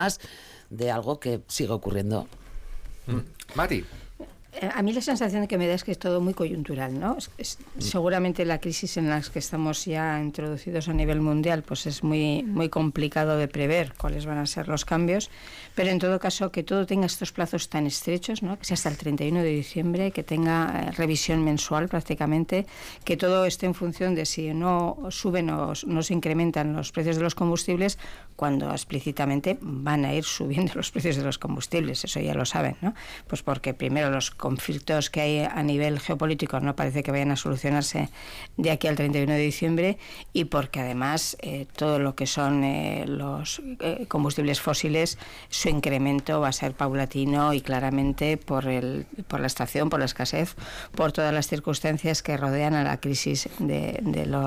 de algo que sigue ocurriendo. Mati. A mí la sensación que me da es que es todo muy coyuntural, ¿no? Seguramente la crisis en la que estamos ya introducidos a nivel mundial, pues es muy complicado de prever cuáles van a ser los cambios, pero en todo caso que todo tenga estos plazos tan estrechos, ¿no? Que sea hasta el 31 de diciembre, que tenga revisión mensual prácticamente, que todo esté en función de si no suben o no se incrementan los precios de los combustibles, cuando explícitamente van a ir subiendo los precios de los combustibles, eso ya lo saben, ¿no? Pues porque primero los conflictos que hay a nivel geopolítico no parece que vayan a solucionarse de aquí al 31 de diciembre y porque además todo lo que son los combustibles fósiles, su incremento va a ser paulatino y claramente por la estación, por la escasez, por todas las circunstancias que rodean a la crisis de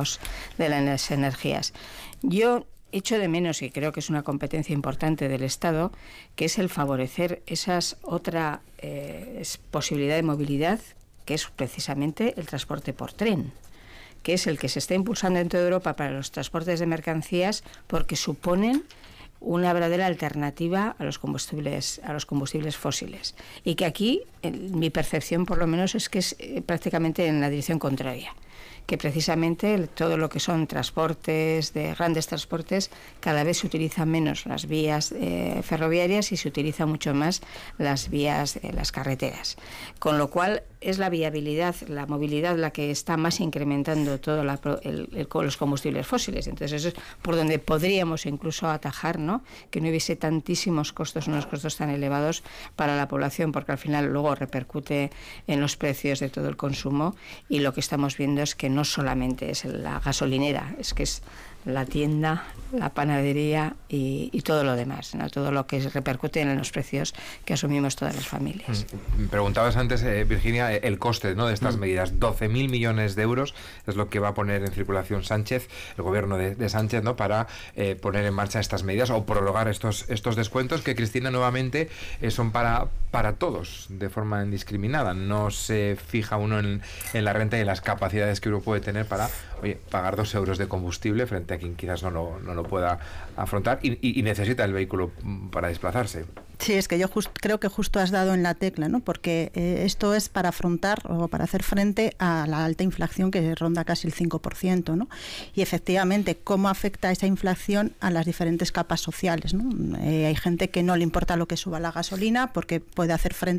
las energías. Yo echo de menos, y creo que es una competencia importante del Estado, que es el favorecer otra posibilidad de movilidad, que es precisamente el transporte por tren, que es el que se está impulsando en toda Europa para los transportes de mercancías, porque suponen una verdadera alternativa a los combustibles fósiles. Y que aquí, mi percepción por lo menos, es que es prácticamente en la dirección contraria, que precisamente todo lo que son transportes, de grandes transportes, cada vez se utilizan menos las vías ferroviarias y se utiliza mucho más las vías, las carreteras. Con lo cual es la viabilidad, la movilidad la que está más incrementando todo los combustibles fósiles. Entonces eso es por donde podríamos incluso atajar, ¿no? Que no hubiese tantísimos costos, unos costos tan elevados para la población, porque al final luego repercute en los precios de todo el consumo, y lo que estamos viendo es que no solamente es la gasolinera, es que es la tienda, la panadería y todo lo demás, ¿no? Todo lo que repercute en los precios que asumimos todas las familias. Preguntabas antes, Virginia, el coste, ¿no?, de estas medidas. 12.000 millones de euros es lo que va a poner en circulación Sánchez, el gobierno de Sánchez, ¿no?, para poner en marcha estas medidas o prorrogar estos descuentos que, Cristina, nuevamente son para todos, de forma indiscriminada. No se fija uno en la renta y en las capacidades que uno puede tener para, pagar 2 euros de combustible frente a quien quizás no lo pueda afrontar y necesita el vehículo para desplazarse. Sí, es que yo creo que justo has dado en la tecla, ¿no? Porque esto es para afrontar o para hacer frente a la alta inflación que ronda casi el 5%, ¿no? Y efectivamente, ¿cómo afecta esa inflación a las diferentes capas sociales, ¿no? Hay gente que no le importa lo que suba la gasolina porque puede hacer frente